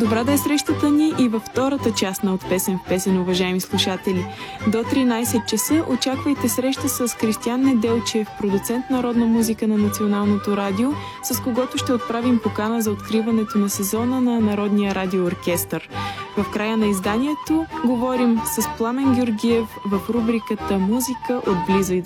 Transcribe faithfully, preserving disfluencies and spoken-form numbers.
Добра да е срещата ни и във втората част на От песен в песен, уважаеми слушатели. До тринайсет часа очаквайте среща с Кристиян Неделчев, продуцент народна музика на Националното радио, с когото ще отправим покана за откриването на сезона на Народния радиооркестър. В края на изданието говорим с Пламен Георгиев в рубриката Музика отблизо и